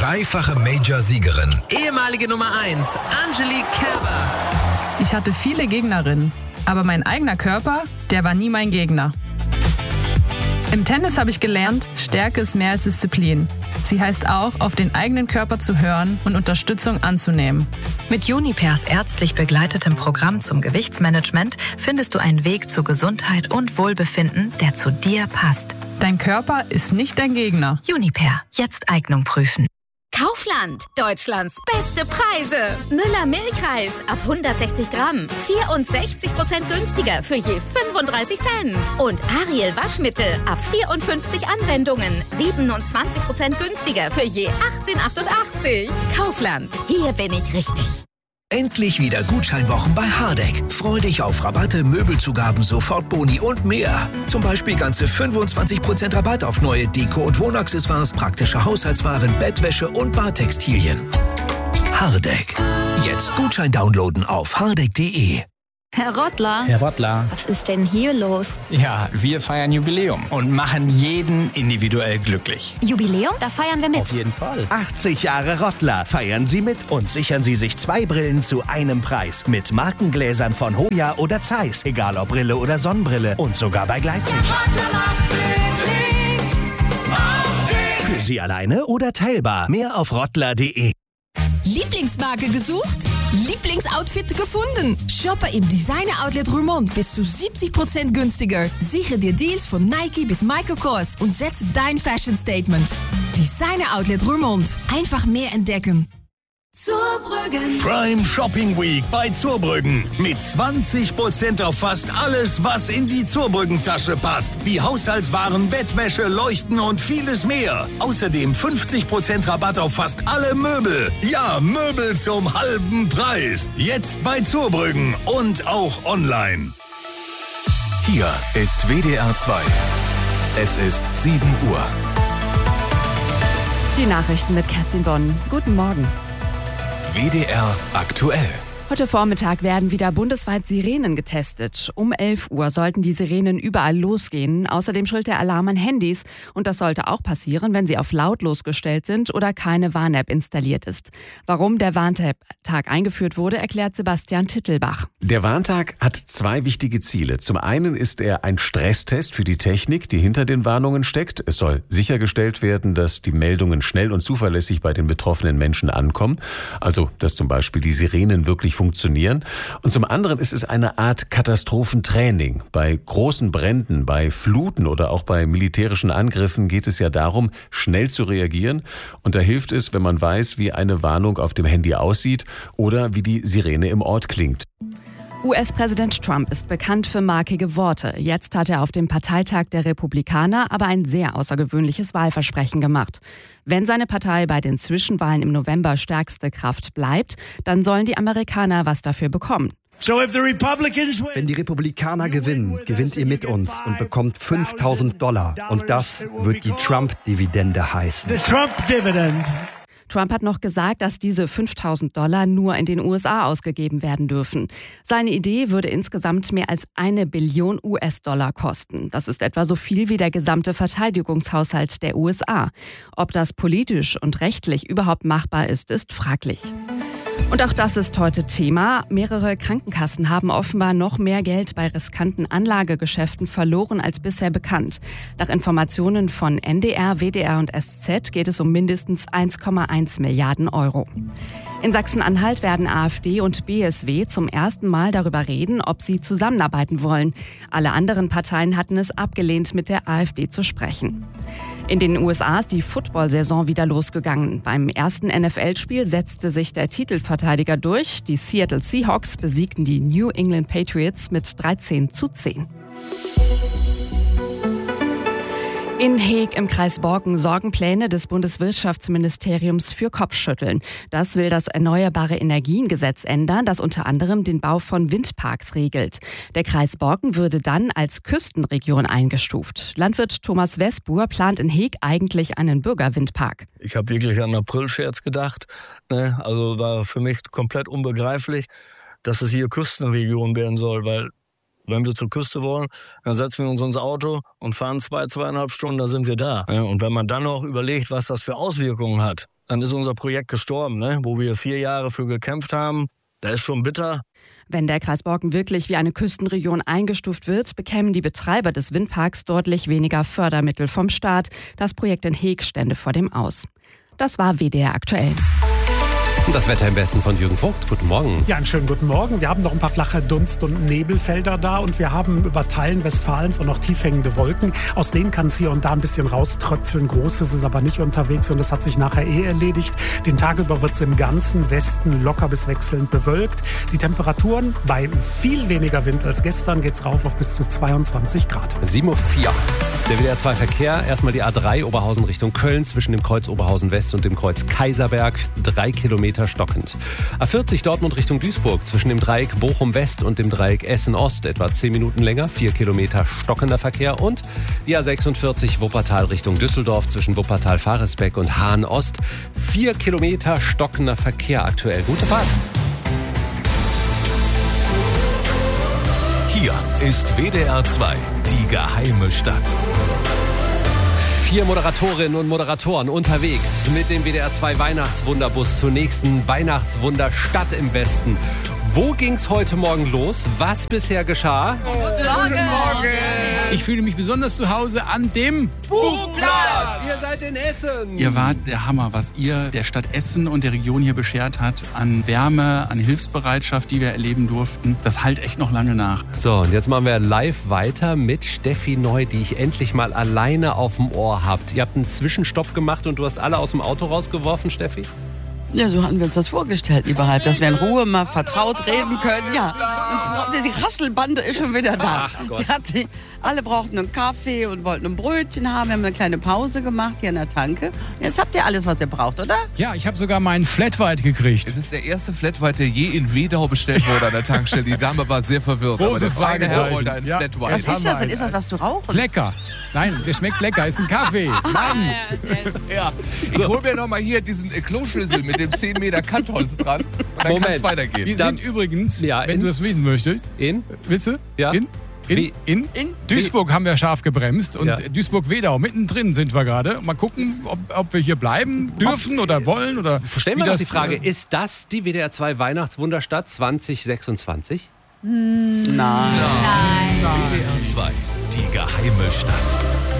dreifache Major-Siegerin. Ehemalige Nummer 1, Angelique Kerber. Ich hatte viele Gegnerinnen, aber mein eigener Körper, der war nie mein Gegner. Im Tennis habe ich gelernt, Stärke ist mehr als Disziplin. Sie heißt auch, auf den eigenen Körper zu hören und Unterstützung anzunehmen. Mit Junipers ärztlich begleitetem Programm zum Gewichtsmanagement findest du einen Weg zu Gesundheit und Wohlbefinden, der zu dir passt. Dein Körper ist nicht dein Gegner. Juniper, jetzt Eignung prüfen. Kaufland, Deutschlands beste Preise. Müller Milchreis ab 160 Gramm, 64% günstiger für je 35 Cent. Und Ariel Waschmittel ab 54 Anwendungen, 27% günstiger für je 18,88. Kaufland, hier bin ich richtig. Endlich wieder Gutscheinwochen bei Hardegg. Freu dich auf Rabatte, Möbelzugaben, Sofortboni und mehr. Zum Beispiel ganze 25% Rabatt auf neue Deko- und Wohnaccessoires, praktische Haushaltswaren, Bettwäsche und Badtextilien. Hardegg. Jetzt Gutschein downloaden auf hardegg.de. Herr Rottler. Herr Rottler. Was ist denn hier los? Ja, wir feiern Jubiläum und machen jeden individuell glücklich. Jubiläum? Da feiern wir mit. Auf jeden Fall. 80 Jahre Rottler. Feiern Sie mit und sichern Sie sich 2 Brillen zu einem Preis. Mit Markengläsern von Hoya oder Zeiss. Egal ob Brille oder Sonnenbrille. Und sogar bei Gleitsicht. Für Sie alleine oder teilbar. Mehr auf rottler.de. Lieblingsmarke gesucht? Lieblingsoutfit gefunden? Shoppe im Designer-Outlet Roermond bis zu 70% günstiger. Sichere dir Deals von Nike bis Michael Kors und setze dein Fashion-Statement. Designer-Outlet Roermond. Einfach mehr entdecken. Zurbrüggen. Prime Shopping Week bei Zurbrüggen. Mit 20% auf fast alles, was in die Zurbrüggen-Tasche passt. Wie Haushaltswaren, Bettwäsche, Leuchten und vieles mehr. Außerdem 50% Rabatt auf fast alle Möbel. Ja, Möbel zum halben Preis. Jetzt bei Zurbrüggen und auch online. Hier ist WDR 2. Es ist 7 Uhr. Die Nachrichten mit Kerstin Bonn. Guten Morgen. WDR aktuell. Heute Vormittag werden wieder bundesweit Sirenen getestet. Um 11 Uhr sollten die Sirenen überall losgehen. Außerdem schrillt der Alarm an Handys. Und das sollte auch passieren, wenn sie auf lautlos gestellt sind oder keine Warn-App installiert ist. Warum der Warntag eingeführt wurde, erklärt Sebastian Tittelbach. Der Warntag hat 2 wichtige Ziele. Zum einen ist er ein Stresstest für die Technik, die hinter den Warnungen steckt. Es soll sichergestellt werden, dass die Meldungen schnell und zuverlässig bei den betroffenen Menschen ankommen. Also, dass zum Beispiel die Sirenen wirklich funktionieren. Und zum anderen ist es eine Art Katastrophentraining. Bei großen Bränden, bei Fluten oder auch bei militärischen Angriffen geht es ja darum, schnell zu reagieren. Und da hilft es, wenn man weiß, wie eine Warnung auf dem Handy aussieht oder wie die Sirene im Ort klingt. US-Präsident Trump ist bekannt für markige Worte. Jetzt hat er auf dem Parteitag der Republikaner aber ein sehr außergewöhnliches Wahlversprechen gemacht. Wenn seine Partei bei den Zwischenwahlen im November stärkste Kraft bleibt, dann sollen die Amerikaner was dafür bekommen. Wenn die Republikaner gewinnen, gewinnt ihr mit uns und bekommt $5.000. Und das wird die Trump-Dividende heißen. Trump hat noch gesagt, dass diese $5.000 nur in den USA ausgegeben werden dürfen. Seine Idee würde insgesamt mehr als $1 Billion kosten. Das ist etwa so viel wie der gesamte Verteidigungshaushalt der USA. Ob das politisch und rechtlich überhaupt machbar ist, ist fraglich. Und auch das ist heute Thema. Mehrere Krankenkassen haben offenbar noch mehr Geld bei riskanten Anlagegeschäften verloren als bisher bekannt. Nach Informationen von NDR, WDR und SZ geht es um mindestens 1,1 Milliarden Euro. In Sachsen-Anhalt werden AfD und BSW zum ersten Mal darüber reden, ob sie zusammenarbeiten wollen. Alle anderen Parteien hatten es abgelehnt, mit der AfD zu sprechen. In den USA ist die Football-Saison wieder losgegangen. Beim ersten NFL-Spiel setzte sich der Titelverteidiger durch. Die Seattle Seahawks besiegten die New England Patriots mit 13:10. In Heeg im Kreis Borken sorgen Pläne des Bundeswirtschaftsministeriums für Kopfschütteln. Das will das Erneuerbare Energiengesetz ändern, das unter anderem den Bau von Windparks regelt. Der Kreis Borken würde dann als Küstenregion eingestuft. Landwirt Thomas Wesbuhr plant in Heeg eigentlich einen Bürgerwindpark. Ich habe wirklich an einen Aprilscherz gedacht. Also war für mich komplett unbegreiflich, dass es hier Küstenregion werden soll, weil wenn wir zur Küste wollen, dann setzen wir uns ins Auto und fahren 2,5 Stunden, da sind wir da. Und wenn man dann noch überlegt, was das für Auswirkungen hat, dann ist unser Projekt gestorben, ne? Wo wir 4 Jahre für gekämpft haben. Das ist schon bitter. Wenn der Kreis Borken wirklich wie eine Küstenregion eingestuft wird, bekämen die Betreiber des Windparks deutlich weniger Fördermittel vom Staat. Das Projekt in Heeg stände vor dem Aus. Das war WDR aktuell. Das Wetter im Westen von Jürgen Vogt. Guten Morgen. Ja, einen schönen guten Morgen. Wir haben noch ein paar flache Dunst- und Nebelfelder da und wir haben über Teilen Westfalens auch noch tief hängende Wolken. Aus denen kann es hier und da ein bisschen rauströpfeln. Großes ist aber nicht unterwegs und das hat sich nachher erledigt. Den Tag über wird es im ganzen Westen locker bis wechselnd bewölkt. Die Temperaturen bei viel weniger Wind als gestern geht's rauf auf bis zu 22 Grad. 7:04 Uhr. Der WDR 2 Verkehr. Erstmal die A3 Oberhausen Richtung Köln zwischen dem Kreuz Oberhausen West und dem Kreuz Kaiserberg. 3 Kilometer stockend. A40 Dortmund Richtung Duisburg zwischen dem Dreieck Bochum West und dem Dreieck Essen Ost etwa 10 Minuten länger, 4 Kilometer stockender Verkehr und die A46 Wuppertal Richtung Düsseldorf zwischen Wuppertal Faresbeck und Hahn Ost 4 Kilometer stockender Verkehr aktuell. Gute Fahrt! Hier ist WDR 2, die geheime Stadt. 4 Moderatorinnen und Moderatoren unterwegs mit dem WDR 2 Weihnachtswunderbus zur nächsten Weihnachtswunderstadt im Westen. Wo ging's heute Morgen los? Was bisher geschah? Guten Morgen! Ich fühle mich besonders zu Hause an dem Buchplatz! Ihr seid in Essen! Ihr wart der Hammer, was ihr der Stadt Essen und der Region hier beschert hat. An Wärme, an Hilfsbereitschaft, die wir erleben durften. Das hallt echt noch lange nach. So, und jetzt machen wir live weiter mit Steffi Neu, die ich endlich mal alleine auf dem Ohr habt. Ihr habt einen Zwischenstopp gemacht und du hast alle aus dem Auto rausgeworfen, Steffi? Ja, so hatten wir uns das vorgestellt überhalb, dass wir in Ruhe mal vertraut reden können. Ja, die Rasselbande ist schon wieder da. Ach Gott. Alle brauchten einen Kaffee und wollten ein Brötchen haben. Wir haben eine kleine Pause gemacht hier an der Tanke. Jetzt habt ihr alles, was ihr braucht, oder? Ja, ich habe sogar meinen Flat White gekriegt. Es ist der erste Flat White, der je in Wedau bestellt wurde an der Tankstelle. Die Dame war sehr verwirrt. Großes Fragezeichen. Wollte einen ja. Flat White. Was ist das denn? Ist das was zu rauchen? Lecker. Nein, der schmeckt lecker. Ist ein Kaffee. Mann. Ja, ich hol mir noch mal hier diesen Kloschlüssel mit dem 10 Meter Kantholz dran. Und dann kann es weitergehen. Wir sind übrigens, wenn du das wissen möchtest. Willst du? Ja. In Duisburg haben wir scharf gebremst und Duisburg-Wedau, mittendrin sind wir gerade. Mal gucken, ob wir hier bleiben dürfen oder wollen. Oder Stellen wir doch die Frage, ist das die WDR 2 Weihnachtswunderstadt 2026? Nein. WDR 2, die geheime Stadt.